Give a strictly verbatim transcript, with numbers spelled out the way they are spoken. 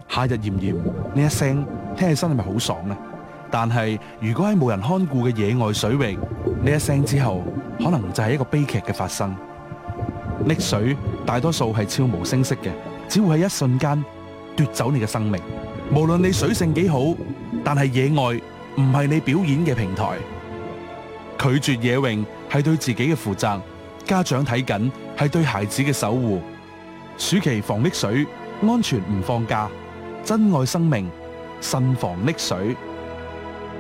夏日炎炎呢一聲聽起身係咪好爽呢？但係如果喺冇人看顧嘅野外水域，呢一聲之後可能就係一個悲劇嘅發生。溺水大多數係悄無聲息嘅，只會喺一瞬間奪走你嘅生命。無論你水性幾好，但係野外唔係你表演嘅平台。拒絕野泳係對自己嘅負責，家長睇緊係對孩子嘅守護。暑期防溺水，安全唔放假，珍愛生命，慎防溺水。